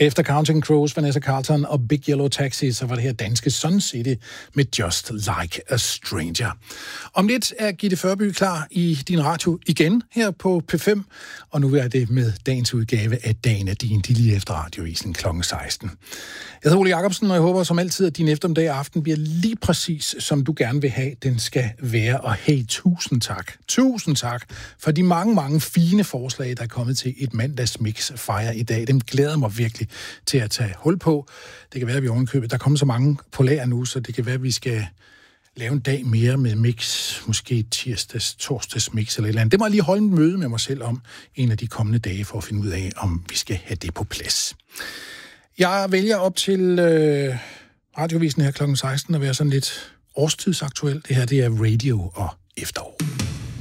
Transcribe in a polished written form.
Efter Counting Crows, Vanessa Carlton og Big Yellow Taxi, så var det her danske Sun City med Just Like a Stranger. Om lidt er Gitte Førby klar i din radio igen her på P5, og nu er det med dagens udgave af Dagen er din, lige efter radiovisen kl. 16. Jeg hedder Ole Jacobsen, og jeg håber som altid, at din eftermiddag og aften bliver lige præcis, som du gerne vil have, den skal være. Og hey, tusind tak for de mange fine forslag, der er kommet til et mandagsmix fejre i dag. Dem glæder mig virkelig til at tage hul på. Det kan være, at vi ovenkøbet. Der kommer så mange på lager nu, så det kan være, at vi skal lave en dag mere med mix. Måske torsdags mix eller et eller andet. Det må jeg lige holde en møde med mig selv om en af de kommende dage, for at finde ud af, om vi skal have det på plads. Jeg vælger op til radiovisen her kl. 16 at være sådan lidt årstidsaktuel. Det her, det er radio og efterår.